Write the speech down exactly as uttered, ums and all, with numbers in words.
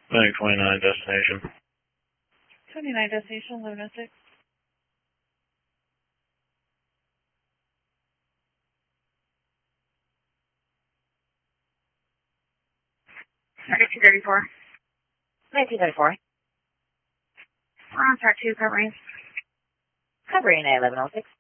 Bank twenty-nine destination. twenty-nine destination, eleven oh six. nineteen thirty-four. nineteen thirty-four. We're on track two, covering. Covering at eleven oh six.